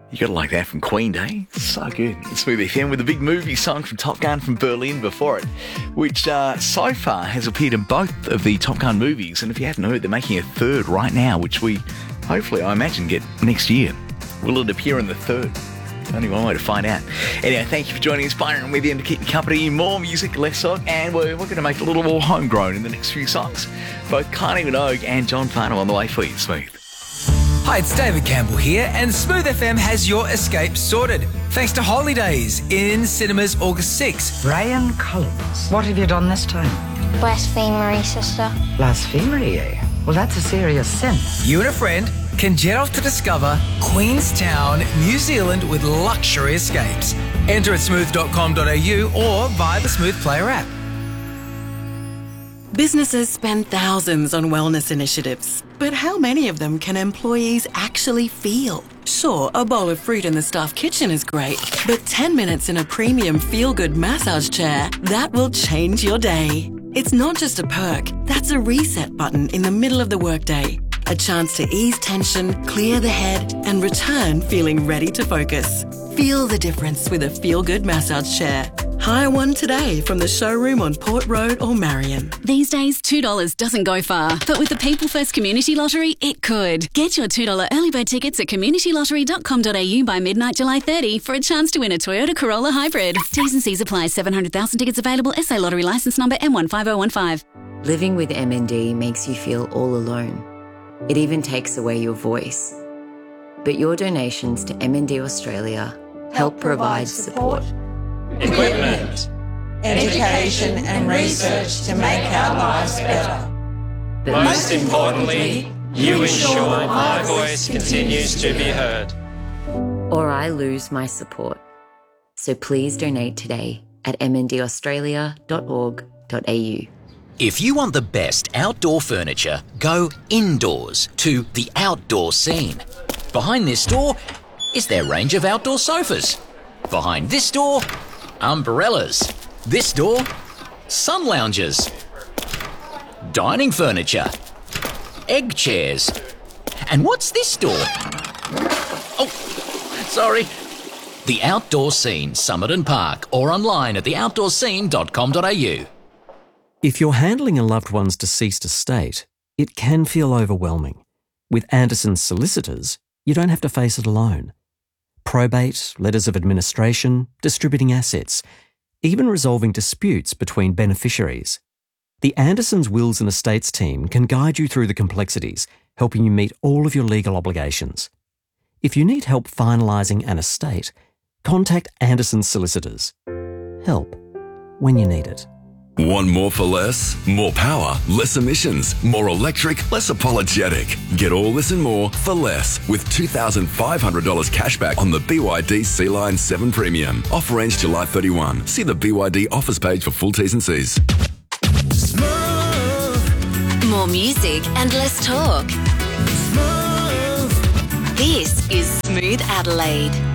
You gotta like that from Queen, eh? So good. It's Smooth FM with a big movie song from Top Gun from Berlin before it, which so far has appeared in both of the Top Gun movies. And if you haven't heard, they're making a third right now, which we hopefully, I imagine, get next year. Will it appear in the third? Only one way to find out. Anyway, thank you for joining us, Byron, with you to keep you company. More music, less talk, and we're going to make it a little more homegrown in the next few songs. Both Kylie Minogue and John Farnham on the way for you, Smooth. Hi, it's David Campbell here, and Smooth FM has your escape sorted. Thanks to Holidays in cinemas August 6th. Brian Collins, what have you done this time? Blasphemery, sister. Blasphemery, eh? Well, that's a serious sin. You and a friend can jet off to discover Queenstown, New Zealand with luxury escapes. Enter at smooth.com.au or via the Smooth Player app. Businesses spend thousands on wellness initiatives, but how many of them can employees actually feel? Sure, a bowl of fruit in the staff kitchen is great, but 10 minutes in a premium feel-good massage chair, that will change your day. It's not just a perk, that's a reset button in the middle of the workday. A chance to ease tension, clear the head, and return feeling ready to focus. Feel the difference with a feel-good massage chair. Hire one today from the showroom on Port Road or Marion. These days, $2 doesn't go far, but with the People First Community Lottery, it could. Get your $2 early bird tickets at communitylottery.com.au by midnight July 30 for a chance to win a Toyota Corolla Hybrid. T's and C's apply. 700,000 tickets available. SA Lottery licence number M15015. Living with MND makes you feel all alone. It even takes away your voice. But your donations to MND Australia help provide support, equipment, education and research to make our lives better. but Most importantly, you ensure my voice continues to be heard. or I lose my support. So please donate today at mndaustralia.org.au. If you want the best outdoor furniture, go indoors to The Outdoor Scene. Behind this door is their range of outdoor sofas. Behind this door, umbrellas. This door, sun loungers. Dining furniture. Egg chairs. And what's this door? Oh, sorry. The Outdoor Scene, Summit and Park, or online at theoutdoorscene.com.au. If you're handling a loved one's deceased estate, it can feel overwhelming. With Anderson's solicitors, you don't have to face it alone. Probate, letters of administration, distributing assets, even resolving disputes between beneficiaries. The Andersons Wills and Estates team can guide you through the complexities, helping you meet all of your legal obligations. If you need help finalising an estate, contact Anderson's solicitors. Help when you need it. Want more for less? More power, less emissions, more electric, less apologetic. Get all this and more for less with $2,500 cashback on the BYD Sea-Line 7 Premium. Offer ends July 31. See the BYD offers page for full T's and C's. More music and less talk. This is Smooth Adelaide.